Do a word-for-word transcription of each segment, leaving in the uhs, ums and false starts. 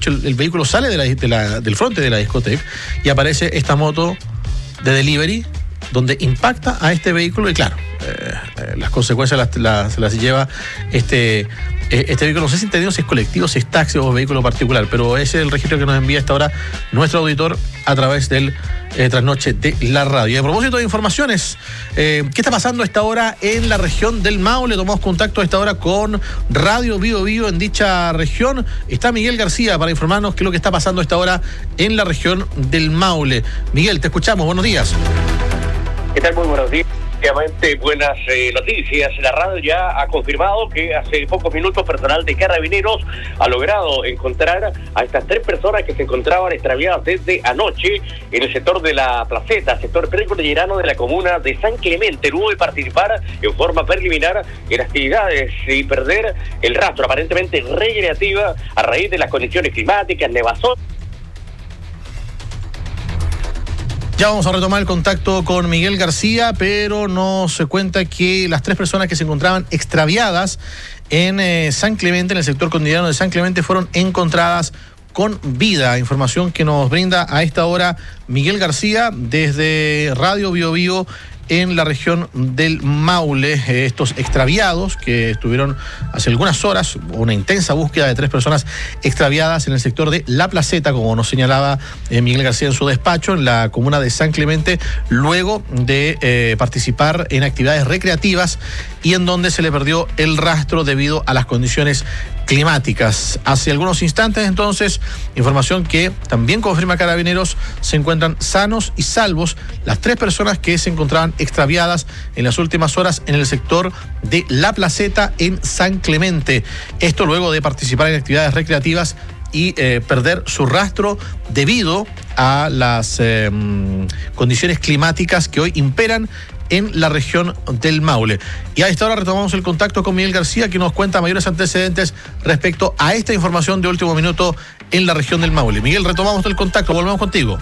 hecho, el, el vehículo sale de la, de la, del frente de la discoteca y aparece esta moto de delivery donde impacta a este vehículo y claro, eh, eh, las consecuencias las, las, las lleva este, eh, este vehículo. No sé si entendido si es colectivo, si es taxi o vehículo particular, pero ese es el registro que nos envía hasta ahora nuestro auditor a través del eh, trasnoche de la radio. Y a propósito de informaciones, eh, ¿qué está pasando a esta hora en la región del Maule? Tomamos contacto a esta hora con Radio Bio Bio en dicha región. Está Miguel García para informarnos qué es lo que está pasando a esta hora en la región del Maule. Miguel, te escuchamos, buenos días. ¿Qué tal? Muy buenos días. Obviamente buenas eh, noticias. La radio ya ha confirmado que hace pocos minutos personal de Carabineros ha logrado encontrar a estas tres personas que se encontraban extraviadas desde anoche en el sector de la Placeta, sector precordillerano de la comuna de San Clemente, luego de participar en forma preliminar en actividades y perder el rastro aparentemente recreativa a raíz de las condiciones climáticas, nevazón. Ya vamos a retomar el contacto con Miguel García, pero nos cuenta que las tres personas que se encontraban extraviadas en eh, San Clemente, en el sector cordillerano de San Clemente, fueron encontradas con vida. Información que nos brinda a esta hora Miguel García desde Radio Bio Bio en la región del Maule. Eh, estos extraviados que estuvieron hace algunas horas, una intensa búsqueda de tres personas extraviadas en el sector de La Placeta, como nos señalaba eh, Miguel García en su despacho, en la comuna de San Clemente, luego de eh, participar en actividades recreativas y en donde se le perdió el rastro debido a las condiciones climáticas. Hace algunos instantes, entonces, información que también confirma Carabineros, se encuentran sanos y salvos las tres personas que se encontraban extraviadas en las últimas horas en el sector de La Placeta en San Clemente. Esto luego de participar en actividades recreativas y eh, perder su rastro debido a las eh, condiciones climáticas que hoy imperan en la región del Maule. Y a esta hora retomamos el contacto con Miguel García, que nos cuenta mayores antecedentes respecto a esta información de último minuto en la región del Maule. Miguel, retomamos el contacto, volvemos contigo.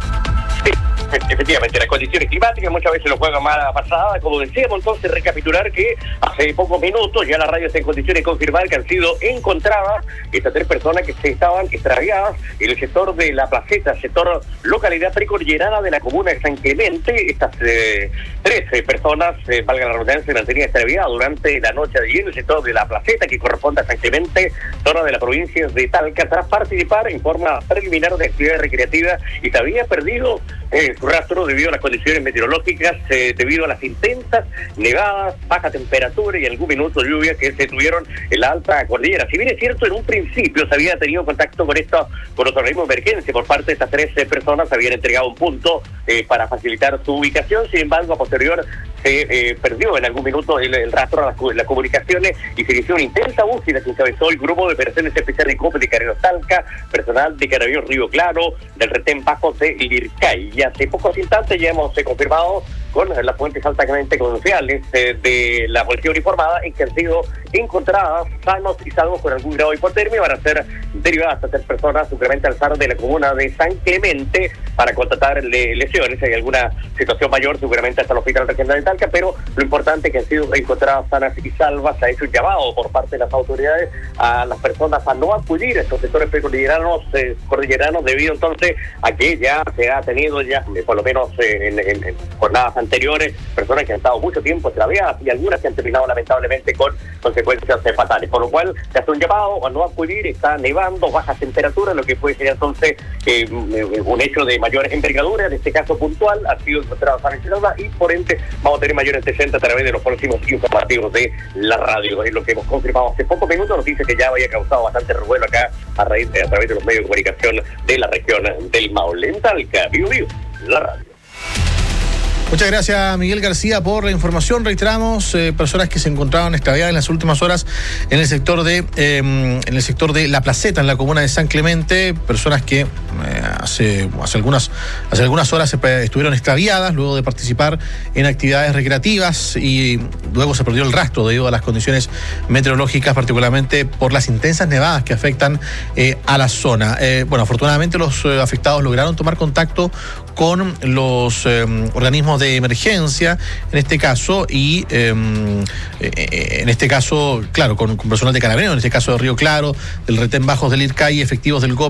Sí, efectivamente, las condiciones climáticas muchas veces lo juegan mala pasada, como decíamos. Entonces, recapitular que hace pocos minutos ya la radio está en condiciones de confirmar que han sido encontradas estas tres personas que se estaban extraviadas en el sector de La Placeta, sector localidad precordillerana de la comuna de San Clemente. Estas eh, trece personas, eh, valga la redundancia, se mantenían extraviadas durante la noche de ayer en el sector de La Placeta, que corresponde a San Clemente, zona de la provincia de Talca, tras participar en forma preliminar de actividades recreativas y se había perdido eh, su rastro debido a las condiciones meteorológicas, eh, debido a las intensas nevadas, baja temperatura y algún minuto de lluvia que se tuvieron en la alta cordillera. Si bien es cierto, en un principio se había tenido contacto con esto, con los organismos de emergencia por parte de estas tres eh, personas, se habían entregado un punto eh, para facilitar su ubicación. Sin embargo, a posterior se eh, perdió en algún minuto el, el rastro a las, las comunicaciones y se inició una intensa búsqueda que encabezó el grupo de operaciones especiales de COPE de Carabineros Talca, personal de Carabineros Río Claro, del retén Bajos de Lircay. Y hace pocos instantes ya hemos eh, confirmado con las fuentes altamente confiables eh, de la policía uniformada en que han sido encontradas sanos y salvos con algún grado de hipotermia. Van a ser derivadas a tres personas seguramente al S A R de la comuna de San Clemente para constatar le lesiones. Si hay alguna situación mayor, seguramente hasta el hospital regional de Talca, pero lo importante es que han sido encontradas sanas y salvas. Se ha hecho un llamado por parte de las autoridades a las personas a no acudir a estos sectores precordilleranos eh, cordilleranos, debido entonces a que ya se ha tenido ya, eh, por lo menos eh, en, en, en jornadas anteriores, personas que han estado mucho tiempo extraviadas y algunas que han terminado lamentablemente con consecuencias fatales, por lo cual se hace un llamado a no acudir. Está nevando, bajas temperaturas, lo que puede ser entonces eh, un hecho de mayor envergadura, en este caso puntual, ha sido encontrado sancionada y por ende vamos a tener mayor antecedentes a través de los próximos informativos de la radio. Es lo que hemos confirmado hace pocos minutos, nos dice que ya había causado bastante revuelo acá a raíz de, a través de los medios de comunicación de la región del Maule. En Talca, Bio Bio, la radio. Muchas gracias, Miguel García, por la información. Reiteramos, eh, personas que se encontraban extraviadas en las últimas horas en el sector de eh, en el sector de La Placeta, en la comuna de San Clemente, personas que eh, hace, hace, algunas, hace algunas horas se, estuvieron extraviadas luego de participar en actividades recreativas y luego se perdió el rastro debido a las condiciones meteorológicas, particularmente por las intensas nevadas que afectan eh, a la zona. Eh, bueno, afortunadamente los eh, afectados lograron tomar contacto con los eh, organismos de emergencia, en este caso, y eh, en este caso, claro, con, con personal de Carabineros, en este caso de Río Claro, del retén Bajos del Lircay, efectivos del G O P